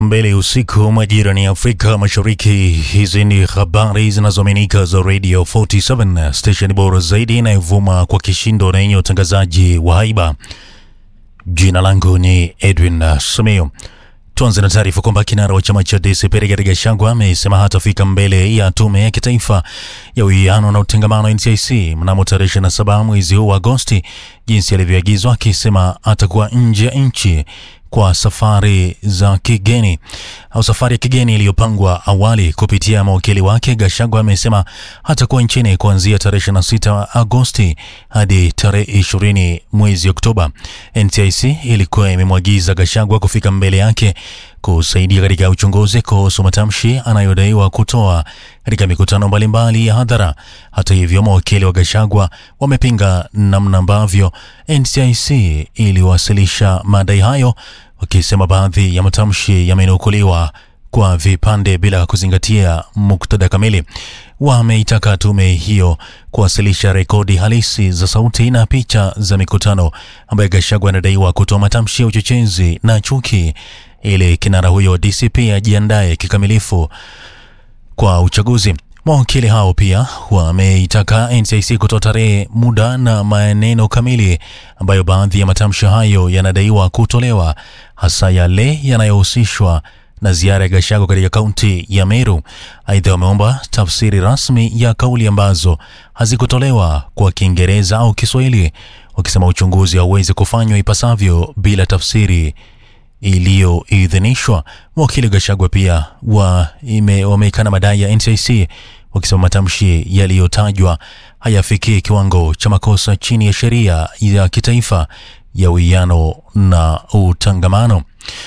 Mbele usiku majira ni Afrika Mashariki. Hizi ni habari zinazoaminika za Radio 47, station bora zaidi inayovuma kwa kishindo na yenye utangazaji wa haiba. Jina langu ni Edwin Sumio. Tuanze na taarifa kwamba kinara wa chama cha DCP Rigathi Gachagua amesema hatafika mbele ya tume ya kitaifa ya uwiano na utengamano NCIC mnamo tarehe 27 mwezi huu wa Agosti jinsi alivyoagizwa, akisema atakuwa nje ya nchi kwa safari za kigeni au safari ya kigeni iliyopangwa awali. Kupitia mawakili wake, Gachagua amesema hatakuwa nchini kuanzia tarehe 26 Agosti hadi tarehe 20 mwezi Oktoba. NCIC ilikuwa imemwagiza Gachagua kufika mbele yake kusaidia katika uchunguzi kuhusu matamshi anayodaiwa kutoa katika mikutano mbalimbali ya hadhara. Hata hivyo, mawakili wa Gachagua wamepinga namna ambavyo NCIC iliwasilisha madai hayo, wakisema baadhi ya matamshi yamenukuliwa kwa vipande bila kuzingatia muktadha kamili. Wameitaka tume hiyo kuwasilisha rekodi halisi za sauti na picha za mikutano ambayo Gachagua anadaiwa kutoa matamshi ya uchochezi na chuki, ili kinara huyo wa DCP ajiandae kikamilifu kwa uchaguzi. Mawakili hao pia wameitaka NCIC kutoa tarehe, muda na maneno kamili ambayo baadhi ya matamshi hayo yanadaiwa kutolewa, hasa yale yanayohusishwa na ziara ya Gachagua katika kaunti ya Meru. Aidha, wameomba tafsiri rasmi ya kauli ambazo hazikutolewa kwa Kiingereza au Kiswahili, wakisema uchunguzi hauwezi kufanywa ipasavyo bila iliyoidhinishwa. Wakili Gachagua pia wameikana madai ya NCIC, wakisema matamshi yaliyotajwa hayafikii kiwango cha makosa chini ya sheria ya kitaifa ya uwiano na utangamano.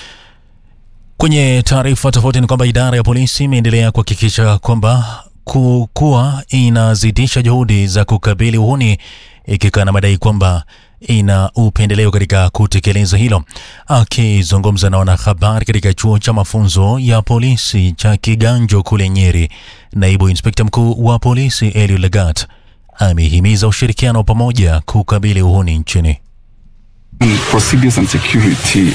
Kwenye taarifa tofauti ni kwamba idara ya polisi imeendelea kuhakikisha kwamba kuwa inazidisha juhudi za kukabili uhuni, ikikana madai kwamba ina upendeleo katika kutekeleza hilo. Akizungumza na wanahabari katika chuo cha mafunzo ya polisi cha Kiganjo kule Nyeri, naibu inspekta mkuu wa polisi Eliud Lagat amehimiza ushirikiano pamoja kukabili uhuni nchini. Procedures and security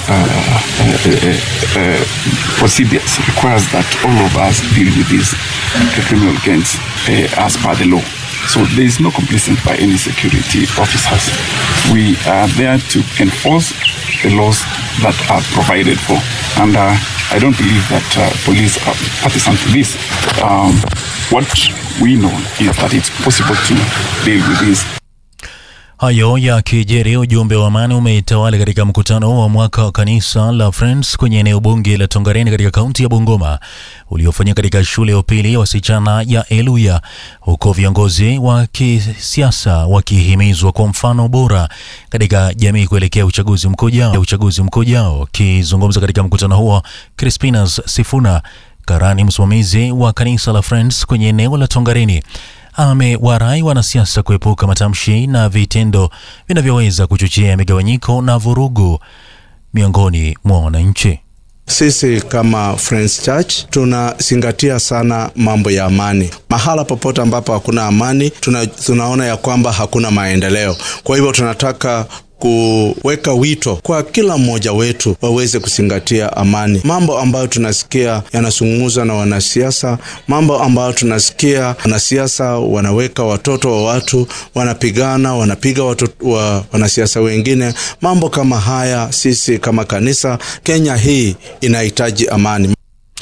procedures requires that all of us deal with these criminal gangs as per the law. So there is no complacence by any security officers. We are there to enforce the laws that are provided for. And I don't believe that police are partisan to this. What we know is that it's possible to deal with this. Hayo ya kijeri, ujumbe wa amani umetawala katika mkutano wa mwaka wa kanisa la Friends kwenye eneo bunge la Tongareni katika kaunti ya Bungoma uliofanyika katika shule ya upili ya wasichana ya Eluya, huko viongozi wa kisiasa wakihimizwa kwa mfano bora katika jamii kuelekea uchaguzi mkuu ujao. Kizungumza katika mkutano huo, Crispinas Sifuna, karani msimamizi wa kanisa la Friends kwenye eneo la Tongareni, amewarai wanasiasa kuepuka matamshi na vitendo vinavyoweza kuchochea migawanyiko na vurugu miongoni mwa wananchi. Sisi kama Friends Church tunazingatia sana mambo ya amani. Mahala popote ambapo hakuna amani, tunaona ya kwamba hakuna maendeleo. Kwa hivyo tunataka kuweka wito kwa kila mmoja wetu waweze kuzingatia amani. Mambo ambayo tunasikia yanazungumzwa na wanasiasa, mambo ambayo tunasikia wanasiasa wanaweka watoto wa watu, wanapigana, wanapiga watoto wa wanasiasa wengine, mambo kama haya, sisi kama kanisa Kenya hii inahitaji amani.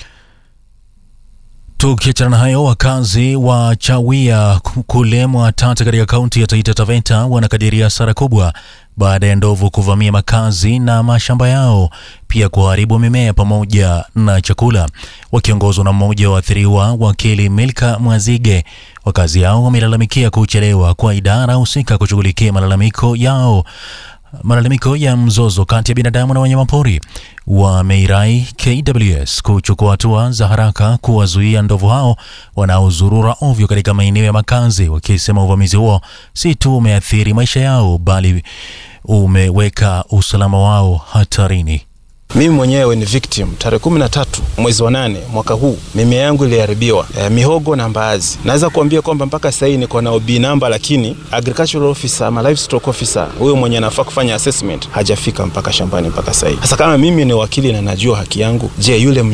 Tukiachana na hayo, wakazi wa Chawia kule Mwatate katika kaunti ya Taita Taveta wanakadiria hasara kubwa baada ya ndovu kuvamia makazi na mashamba yao, pia kuharibu mimea pamoja na chakula. Wakiongozwa na mmoja wa athiriwa, wakili Milka Mwazige, wakazi hao wamelalamikia kuchelewa kwa idara husika kushughulikia malalamiko ya mzozo kati ya binadamu na wanyamapori. Wameirai KWS kuchukua hatua za haraka kuwazuia ndovu hao wanaozurura ovyo katika maeneo ya makazi, wakisema uvamizi huo si tu umeathiri maisha yao bali umeweka usalama wao hatarini. Mimi mwenyewe ni victim. Tarehe 13 mwezi wa 8 mwaka huu mimea yangu iliharibiwa, mihogo na mbaazi. Naweza kuambia kwamba mpaka sasa niko na OB number, lakini agricultural officer ama livestock officer huyo mwenye anafaa kufanya assessment hajafika mpaka shambani mpaka sasa. Sasa kama mimi ni wakili na najua haki yangu, je, yule